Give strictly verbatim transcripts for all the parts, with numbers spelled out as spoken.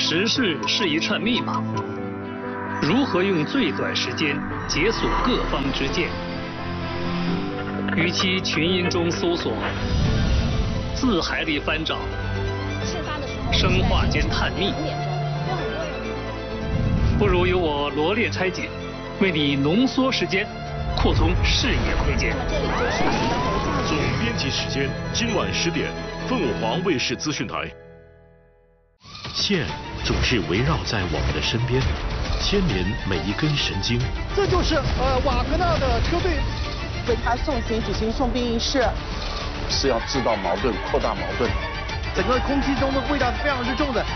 时事是一串密码，如何用最短时间解锁各方之见？与其群音中搜索，字海里翻找，生化间探秘，不如由我罗列拆解，为你浓缩时间，扩充视野空间。 总编辑时间，今晚十点，凤凰卫视资讯台。线总是围绕在我们的身边，牵连每一根神经。 这就是呃瓦格纳的车队为他送行举行送殡仪式， 是要制造矛盾、扩大矛盾。 整个空气中的味道是非常之重的。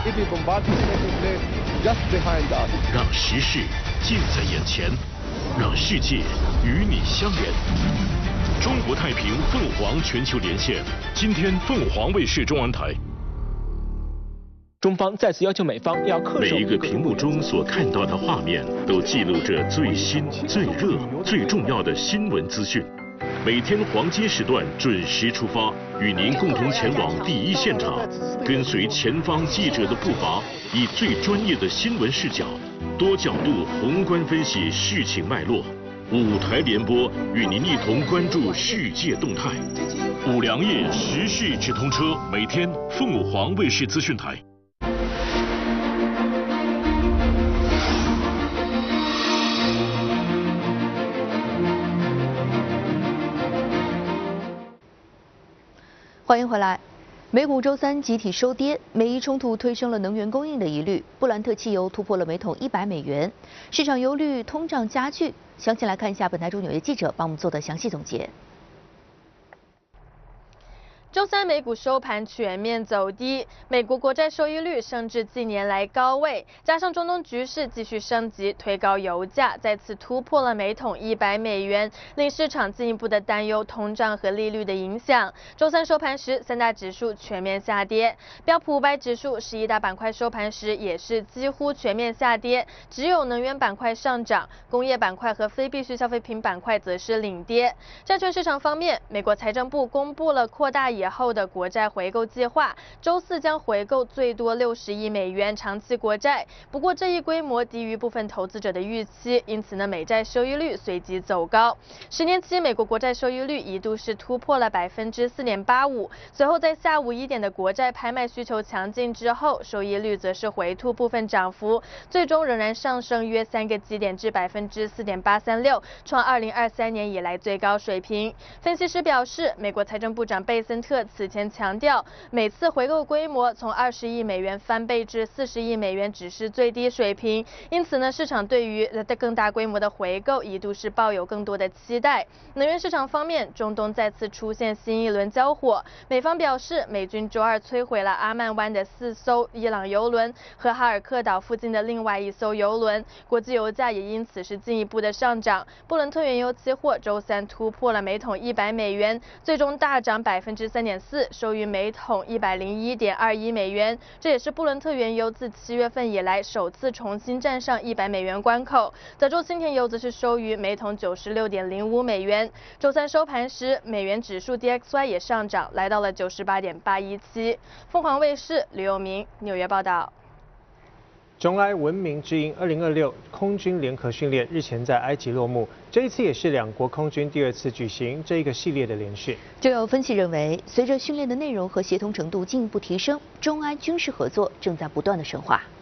让时事近在眼前，让世界与你相连。中国太平凤凰全球连线，今天凤凰卫视中文台。 中方再次要求美方要恪守。 每一个屏幕中所看到的画面，都记录着最新、最热、最重要的新闻资讯。每天黄金时段准时出发，与您共同前往第一现场，跟随前方记者的步伐，以最专业的新闻视角，多角度宏观分析事情脉络。五台联播，与您一同关注世界动态。五粮液时事直通车，每天凤凰卫视资讯台。 欢迎回来。美股周三集体收跌，美伊冲突推升了能源供应的疑虑，布兰特汽油突破了每桶一百美元，市场忧虑通胀加剧。详情来看一下本台驻纽约记者帮我们做的详细总结。 周三美股收盘全面走低，美国国债收益率升至近年来高位，加上中东局势继续升级，推高油价，再次突破了每桶一百美元，令市场进一步的担忧通胀和利率的影响。周三收盘时，三大指数全面下跌，标普五百指数十一大板块收盘时也是几乎全面下跌，只有能源板块上涨，工业板块和非必需消费品板块则是领跌。债券市场方面，美国财政部公布了扩大以后的国债回购计划，周四将回购最多六十亿美元长期国债。不过这一规模低于部分投资者的预期，因此呢，美债收益率随即走高。十年期美国国债收益率一度是突破了百分之四点八五，随后在下午一点的国债拍卖需求强劲之后，收益率则是回吐部分涨幅，最终仍然上升约三个基点至百分之四点八三六，创二零二三年以来最高水平。分析师表示，美国财政部长贝森特此前强调，每次回购规模从二十亿美元翻倍至四十亿美元只是最低水平，因此呢，市场对于更大规模的回购一度是抱有更多的期待。能源市场方面，中东再次出现新一轮交火，美方表示，美军周二摧毁了阿曼湾的四艘伊朗油轮和哈尔克岛附近的另外一艘油轮，国际油价也因此是进一步的上涨。布伦特原油期货周三突破了每桶一百美元，最终大涨百分之三点四。收于每桶一百零一点二一美元，这也是布伦特原油自七月份以来首次重新站上一百美元关口。德州轻田油则是收于每桶九十六点零五美元。周三收盘时，美元指数 D X Y 也上涨，来到了九十八点八一七。凤凰卫视吕佑明纽约报道。 中埃文明之鹰二零二六空军联合训练日前在埃及落幕，这一次也是两国空军第二次举行这一个系列的联训。 就有分析认为，随着训练的内容和协同程度进一步提升，中埃军事合作正在不断的深化。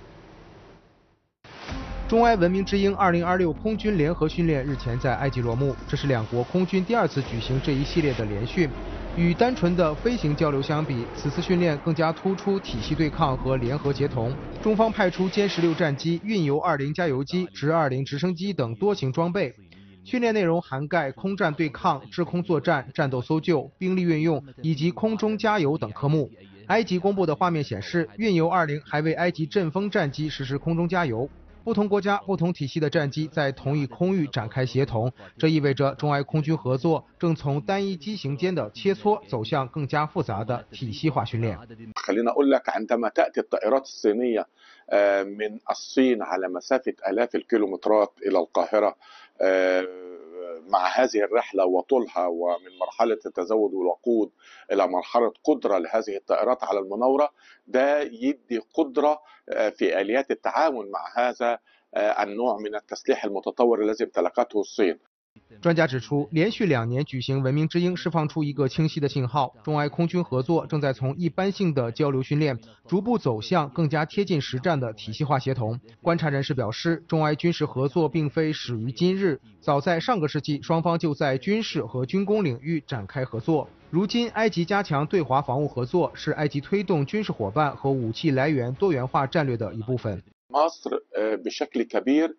中埃文明之鹰二零二六空军联合训练日前在埃及落幕，这是两国空军第二次举行这一系列的联训。与单纯的飞行交流相比，此次训练更加突出体系对抗和联合协同。中方派出歼十六战机、运油二零加油机、直二零直升机等多型装备。训练内容涵盖空战对抗、制空作战、战斗搜救、兵力运用以及空中加油等科目。埃及公布的画面显示，运油二零还为埃及阵风战机实施空中加油。不同国家、不同体系的战机在同一空域展开协同，这意味着中埃空军合作正从单一机型间的切磋走向更加复杂的体系化训练。 خليني أقول لك عندما تأتي الطائرات الصينية من الصين على مسافة آلاف الكيلومترات إلى القاهرة مع هذه الرحلة وطولها ومن مرحلة التزود والوقود إلى مرحلة قدرة لهذه الطائرات على المناورة، ده يدي قدرة في آليات التعامل مع هذا النوع من التسليح المتطور الذي امتلكته الصين。 专家指出，连续两年举行文明之鹰，释放出一个清晰的信号：中埃空军合作正在从一般性的交流训练，逐步走向更加贴近实战的体系化协同。观察人士表示，中埃军事合作并非始于今日，早在上个世纪，双方就在军事和军工领域展开合作。如今，埃及加强对华防务合作，是埃及推动军事伙伴和武器来源多元化战略的一部分。 مصر بشكل كبير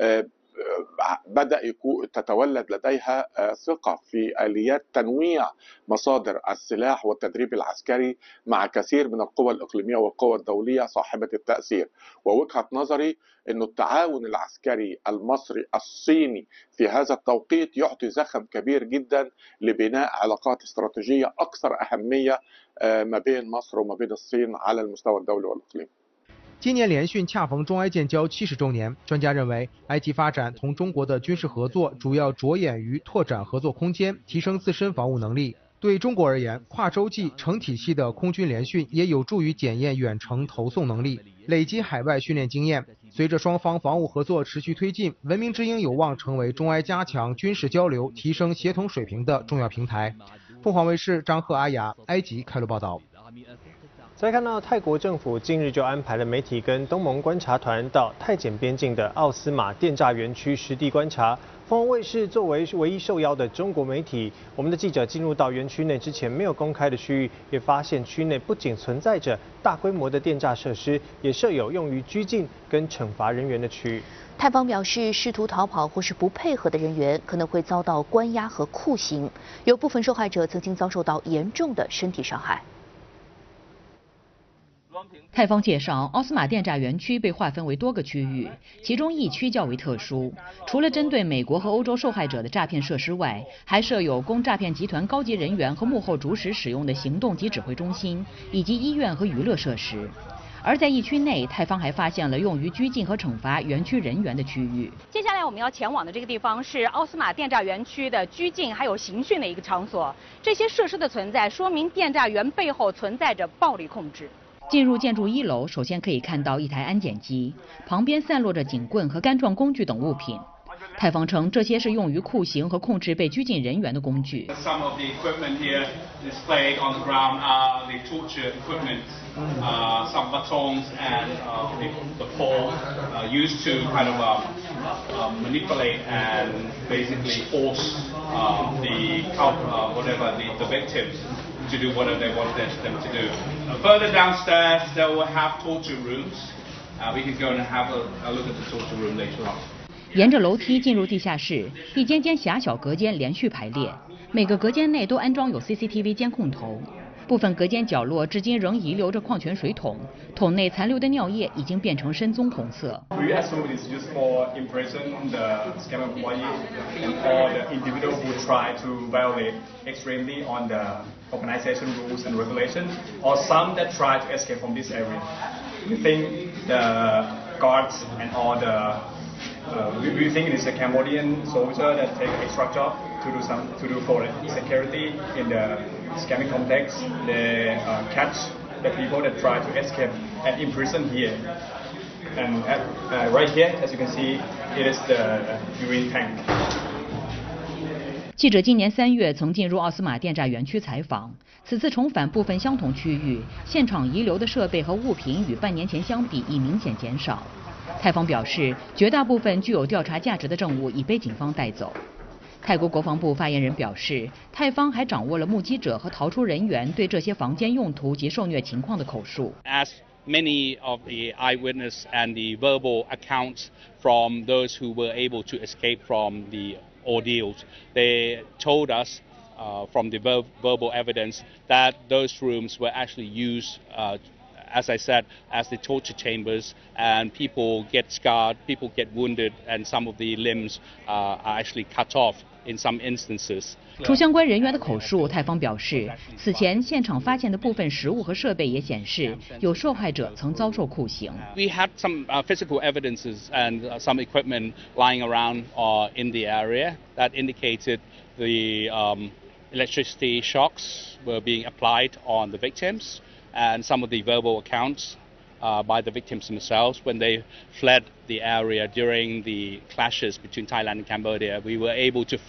بدأ يكون تتولد لديها ثقة في آليات تنويع مصادر السلاح والتدريب العسكري مع كثير من القوى الإقليمية والقوى الدولية صاحبة التأثير، ووجهة نظري أن التعاون العسكري المصري الصيني في هذا التوقيت يعطي زخم كبير جدا لبناء علاقات استراتيجية أكثر أهمية ما بين مصر وما بين الصين على المستوى الدولي والإقليمي。 今年联训恰逢中埃建交七十周年，专家认为，埃及发展同中国的军事合作主要着眼于拓展合作空间，提升自身防务能力。对中国而言，跨洲际、成体系的空军联训也有助于检验远程投送能力，累积海外训练经验。随着双方防务合作持续推进，文明之鹰有望成为中埃加强军事交流、提升协同水平的重要平台。凤凰卫视张赫阿雅，埃及开罗报道。 再看到泰国政府近日就安排了媒体跟东盟观察团到泰柬边境的奥斯马电栅园区实地观察。凤凰卫视作为唯一受邀的中国媒体，我们的记者进入到园区内之前没有公开的区域，也发现区内不仅存在着大规模的电栅设施，也设有用于拘禁跟惩罚人员的区域。 泰方表示，试图逃跑或是不配合的人员可能会遭到关押和酷刑，有部分受害者曾经遭受到严重的身体伤害。 泰方介绍，奥斯马电栅园区被划分为多个区域，其中一区较为特殊，除了针对美国和欧洲受害者的诈骗设施外，还设有供诈骗集团高级人员和幕后主使使用的行动及指挥中心，以及医院和娱乐设施。而在疫区内，泰方还发现了用于拘禁和惩罚园区人员的区域。 接下来我们要前往的这个地方是奥斯马电栅园区的拘禁还有刑讯的一个场所。这些设施的存在，说明电栅园背后存在着暴力控制。 进入建筑一楼，首先可以看到一台安检机，旁边散落着警棍和干状工具等物品。泰方称，这些是用于酷刑和控制被拘禁人员的工具。 Some of the equipment here displayed on the ground are the torture equipment, uh, some batons and uh, the, the pole uh, used to kind of uh, uh, manipulate and basically force uh, the uh, whatever the, the victims to do whatever they wanted them to do. Uh, further downstairs, they will have torture rooms. Uh, we can go and have a, a look at the torture room later on. 沿着楼梯进入地下室，一间间狭小隔间连续排列，每个隔间内都安装有 C C T V 监控头。部分隔间角落至今仍遗留着矿泉水桶，桶内残留的尿液已经变成深棕红色。 We assume it is used for imprison the scam employee and all the individual who try to violate extremely on the organization rules and regulations, or some that try to escape from this area. We think the guards and all the Uh, we, we think it is a Cambodian soldier that take extra job to do some to do for security in the scamming complex. They uh, catch the people that try to escape and imprison here. And at, uh, right here, as you can see, it is the urine tank. 记者今年三月曾进入奥斯马电栅园区采访，此次重返部分相同区域，现场遗留的设备和物品与半年前相比已明显减少。泰方表示，绝大部分具有调查价值的证物已被警方带走。泰国国防部发言人表示，泰方还掌握了目击者和逃出人员对这些房间用途及受虐情况的口述。 As many of the eyewitness and the verbal accounts from those who were able to escape from the ordeals, they told us uh, from the ver verbal evidence that those rooms were actually used uh, as I said, as the torture chambers, and people get scarred, people get wounded, and some of the limbs uh, are actually cut off in some instances. 除相关人员的口述，泰方表示，此前现场发现的部分实物和设备也显示，有受害者曾遭受酷刑。 We had some uh, physical evidences and uh, some equipment lying around uh, in the area that indicated the um, electricity shocks were being applied on the victims, and some of the verbal accounts uh, by the victims themselves when they fled the area during the clashes between Thailand and Cambodia. We were able to